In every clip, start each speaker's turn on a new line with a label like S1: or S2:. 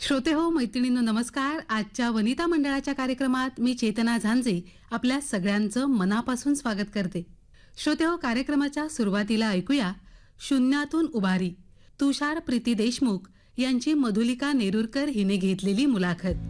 S1: श्रोते हो, मैत्रिणींनो नमस्कार. आजच्या वनिता मंडळाच्या कार्यक्रमात मी चेतना झांजे आपल्या सगळ्यांचं मनापासून स्वागत करते. श्रोते हो, कार्यक्रमाच्या सुरुवातीला ऐकूया शून्यातून उभारी, तुषार प्रीती देशमुख यांची मधुलिका नेरुरकर हिने घेतलेली मुलाखत.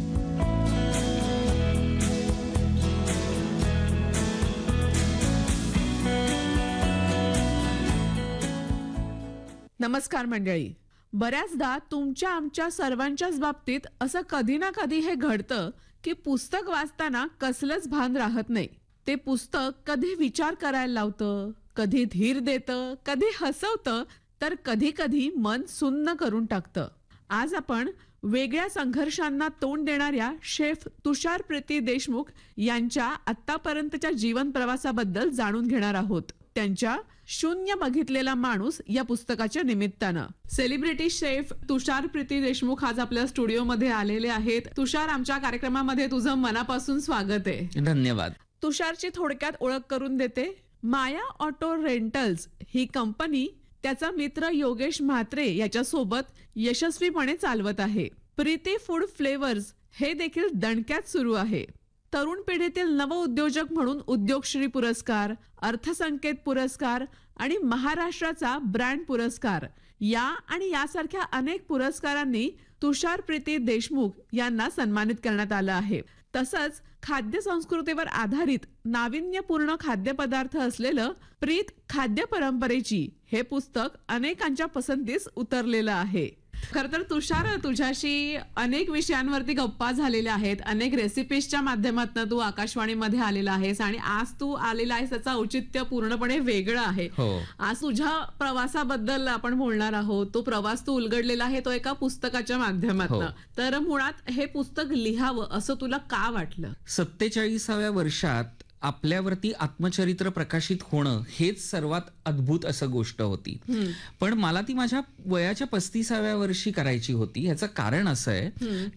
S2: नमस्कार मंडळी. बऱ्याचदा तुमच्या आमच्या सर्वांच्याच बाबतीत असं कधी ना कधी हे घडतं की पुस्तक वाचताना कसलंच भान राहत नाही. ते पुस्तक कधी विचार करायला लावतं, कधी धीर देतं, कधी हसवतं, तर कधी कधी मन सुन्न करून टाकतं. आज आपण वेगळ्या संघर्षांना तोंड देणाऱ्या शेफ तुषार प्रीती देशमुख यांच्या आतापर्यंतच्या जीवन प्रवासाबद्दल जाणून घेणार आहोत. त्यांच्या शून्य बघितलेला माणूस या पुस्तकाच्या निमित्तानं सेलिब्रिटी शेफ तुषार प्रीती देशमुख आज आपल्या स्टुडिओमध्ये आलेले आहेत. तुषार, आमच्या कार्यक्रमामध्ये तुझं मनापासून स्वागत आहे.
S3: धन्यवाद.
S2: तुषारची थोडक्यात ओळख करून देते. माया ऑटो रेंटल्स ही कंपनी त्याचा मित्र योगेश म्हात्रे याच्यासोबत यशस्वीपणे चालवत आहे. प्रीती फूड फ्लेवर्स हे देखील दणक्यात सुरू आहे. तरुण पिढीतील नवउद्योजक म्हणून उद्योगश्री पुरस्कार, अर्थसंकेत पुरस्कार आणि महाराष्ट्राचा ब्रँड पुरस्कार यासारख्या अनेक पुरस्कारांनी तुषार प्रीती देशमुख यांना सन्मानित करण्यात आलं आहे. तसंच खाद्य संस्कृतीवर आधारित नाविन्यपूर्ण खाद्यपदार्थ असलेलं प्रीत खाद्य परंपरेची हे पुस्तक अनेकांच्या पसंतीस उतरलेलं आहे. खरं तर तुषार, तुझ्याशी अनेक विषयांवरती गप्पा झालेल्या आहेत. अनेक रेसिपीजच्या माध्यमातून तू आकाशवाणीमध्ये आलेला आहेस आणि आज तू आलेला आहेस त्याचं औचित्य पूर्णपणे वेगळं आहे. आज तुझ्या प्रवासाबद्दल आपण बोलणार आहोत. तो प्रवास तू उलगडलेला आहे तो एका पुस्तकाच्या माध्यमातून. तर मुळात हे पुस्तक लिहावं असं तुला का वाटलं?
S3: 47व्या वर्षात आपल्यावरती आत्मचरित्र प्रकाशित होणं हेच सर्वात अद्भुत असं गोष्ट होती. पण मला ती माझ्या वयाच्या 35व्या वर्षी करायची होती. ह्याचं कारण असं आहे